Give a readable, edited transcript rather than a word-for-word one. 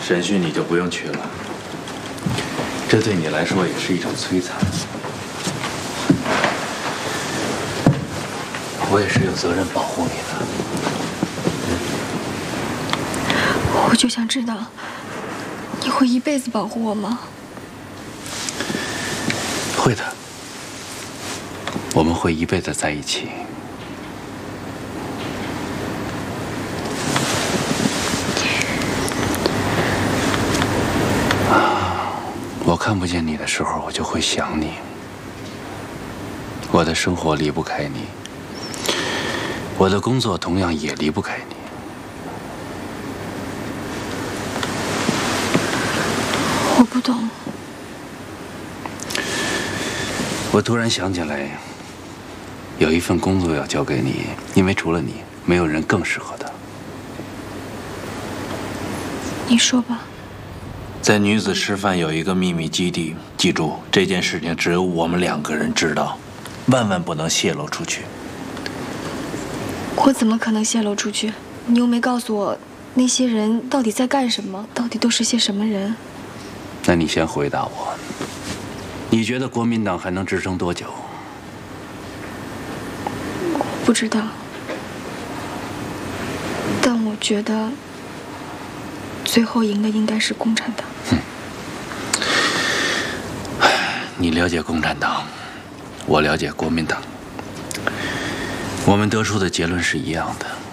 审讯你就不用去了，这对你来说也是一种摧残。我也是有责任保护你的。 我就想知道，你会一辈子保护我吗？ 会的，我们会一辈子在一起。我看不见你的时候，我就会想你。我的生活离不开你，我的工作同样也离不开你。 我不懂。 我突然想起来，有一份工作要交给你，因为除了你，没有人更适合的。 你说吧。 在女子师范有一个秘密基地，记住这件事情只有我们2个人知道，万万不能泄露出去。 我怎么可能泄露出去？你又没告诉我那些人到底在干什么，到底都是些什么人？ 那你先回答我，你觉得国民党还能支撑多久？ 我不知道，但我觉得最后赢的应该是共产党。 你了解共产党，我了解国民党，我们得出的结论是一样的。